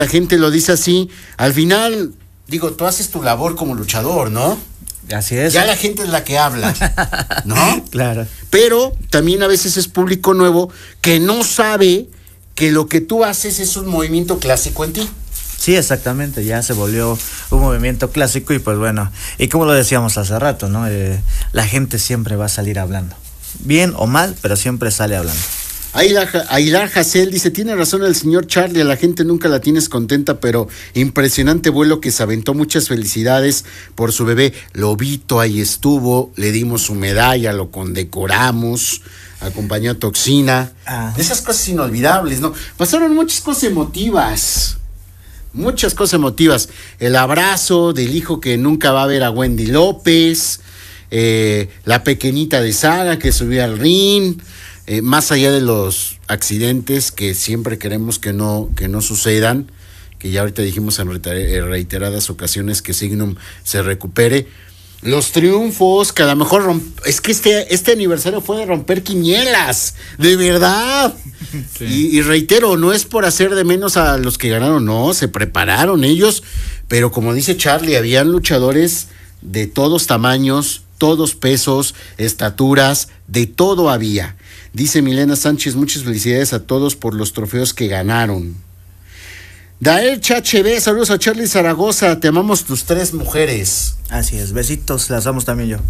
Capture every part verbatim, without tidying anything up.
La gente lo dice así. Al final, digo, tú haces tu labor como luchador, ¿no? Así es. Ya la gente es la que habla, ¿no? Claro. Pero también a veces es público nuevo que no sabe que lo que tú haces es un movimiento clásico en ti. Sí, exactamente, ya se volvió un movimiento clásico y pues bueno, y como lo decíamos hace rato, ¿no? Eh, la gente siempre va a salir hablando, bien o mal, pero siempre sale hablando. Aidar Hassel dice, tiene razón el señor Charlie, a la gente nunca la tienes contenta, pero impresionante vuelo que se aventó, muchas felicidades por su bebé. Lobito ahí estuvo, le dimos su medalla, lo condecoramos, acompañó a Toxina. Ah. Esas cosas inolvidables, ¿no? Pasaron muchas cosas emotivas, muchas cosas emotivas. El abrazo del hijo que nunca va a ver a Wendy López, eh, la pequeñita de Saga que subió al ring. Eh, más allá de los accidentes que siempre queremos que no, que no sucedan, que ya ahorita dijimos en reiteradas ocasiones que Signum se recupere, los triunfos que a lo mejor romp- es que este, este aniversario fue de romper quinielas, de verdad. Sí. Y, y reitero, no es por hacer de menos a los que ganaron, no, se prepararon ellos, pero como dice Charlie, habían luchadores de todos tamaños, todos pesos, estaturas, de todo había. Dice Milena Sánchez, muchas felicidades a todos por los trofeos que ganaron. Dael Chachebe, saludos a Charlie Zaragoza, te amamos tus tres mujeres. Así es, besitos, las amo también yo.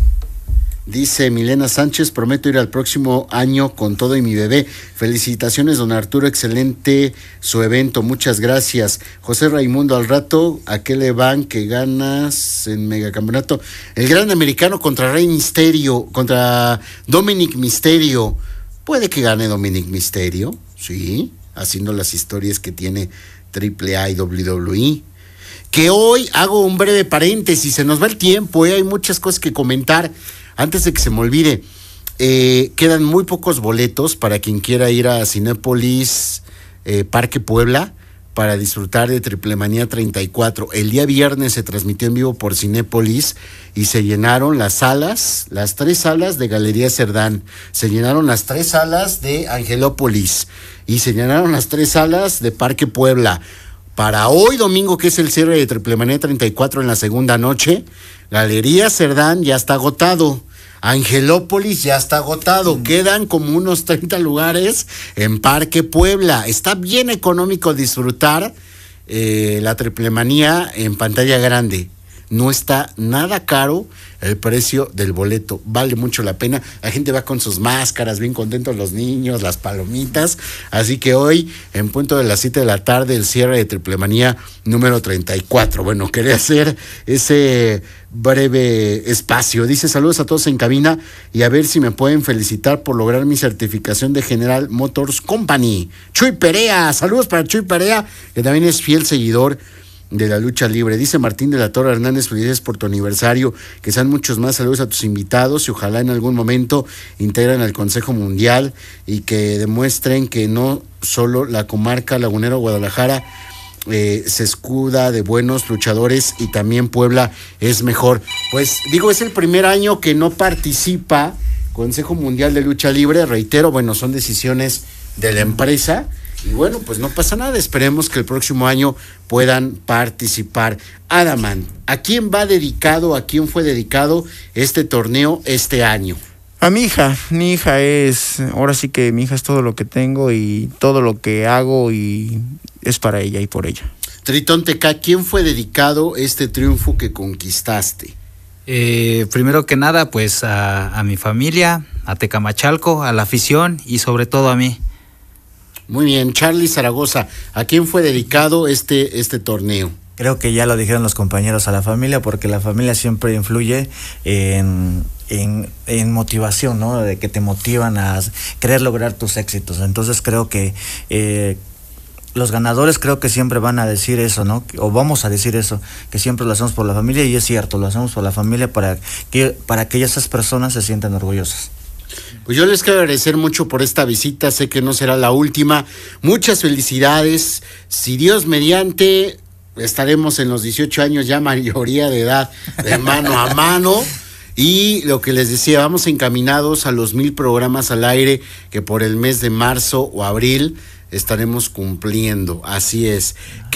Dice Milena Sánchez, prometo ir al próximo año con todo y mi bebé. Felicitaciones, don Arturo, excelente su evento, muchas gracias. José Raimundo, al rato, ¿a qué le van que ganas en megacampeonato? El gran americano contra Rey Misterio, contra Dominic Misterio. Puede que gane Dominic Misterio, sí, haciendo las historias que tiene Triple A y doble u doble u E. Que hoy hago un breve paréntesis, se nos va el tiempo, ¿eh? Hay muchas cosas que comentar. Antes de que se me olvide, eh, quedan muy pocos boletos para quien quiera ir a Cinépolis eh, Parque Puebla para disfrutar de Triplemanía treinta y cuatro. El día viernes se transmitió en vivo por Cinépolis y se llenaron las salas, las tres salas de Galería Cerdán, se llenaron las tres salas de Angelópolis y se llenaron las tres salas de Parque Puebla. Para hoy domingo, que es el cierre de Triplemanía treinta y cuatro en la segunda noche, Galería Cerdán ya está agotado, Angelópolis ya está agotado, mm. Quedan como unos treinta lugares en Parque Puebla. Está bien económico disfrutar eh, la Triplemanía en pantalla grande. No está nada caro el precio del boleto, vale mucho la pena. La gente va con sus máscaras, bien contentos los niños, las palomitas. Así que hoy, en punto de las siete de la tarde, el cierre de Triplemanía número treinta y cuatro. Bueno, quería hacer ese breve espacio. Dice, saludos a todos en cabina y a ver si me pueden felicitar por lograr mi certificación de General Motors Company. Chuy Perea, saludos para Chuy Perea, que también es fiel seguidor de la lucha libre. Dice Martín de la Torre Hernández, felicidades por tu aniversario, que sean muchos más, saludos a tus invitados y ojalá en algún momento integren al Consejo Mundial y que demuestren que no solo la comarca lagunera Guadalajara eh, se escuda de buenos luchadores y también Puebla es mejor. Pues digo, es el primer año que no participa Consejo Mundial de Lucha Libre, reitero, bueno, son decisiones de la empresa. Y bueno, pues no pasa nada, esperemos que el próximo año puedan participar. Adaman, ¿a quién va dedicado, a quién fue dedicado este torneo este año? A mi hija, mi hija es, ahora sí que mi hija es todo lo que tengo y todo lo que hago y es para ella y por ella. Tritón Teca, ¿quién fue dedicado este triunfo que conquistaste? Eh, primero que nada, pues a, a mi familia, a Tecamachalco, a la afición y sobre todo a mí. Muy bien, Charlie Zaragoza, ¿a quién fue dedicado este, este torneo? Creo que ya lo dijeron los compañeros, a la familia, porque la familia siempre influye en, en, en motivación, ¿no? De que te motivan a querer lograr tus éxitos. Entonces creo que eh, los ganadores creo que siempre van a decir eso, ¿no? O vamos a decir eso, que siempre lo hacemos por la familia, y es cierto, lo hacemos por la familia para que, para que esas personas se sientan orgullosas. Pues yo les quiero agradecer mucho por esta visita, sé que no será la última, muchas felicidades, si Dios mediante, estaremos en los dieciocho años ya mayoría de edad, de mano a mano, y lo que les decía, vamos encaminados a los mil programas al aire, que por el mes de marzo o abril estaremos cumpliendo. Así es.